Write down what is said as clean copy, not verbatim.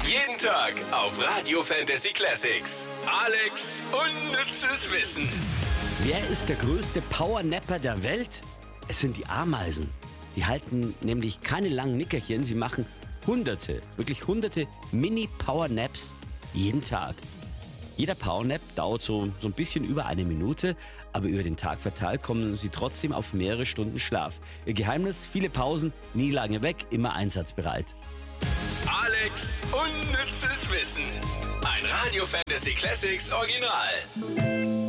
Jeden Tag auf Radio Fantasy Classics. Alex unnützes Wissen. Wer ist der größte Powernapper der Welt? Es sind die Ameisen. Die halten nämlich keine langen Nickerchen. Sie machen hunderte Mini-Powernaps jeden Tag. Jeder Powernap dauert so ein bisschen über eine Minute, aber über den Tag verteilt kommen sie trotzdem auf mehrere Stunden Schlaf. Ihr Geheimnis: viele Pausen, nie lange weg, immer einsatzbereit. Alex unnützes Wissen. Ein Radio Fantasy Classics Original.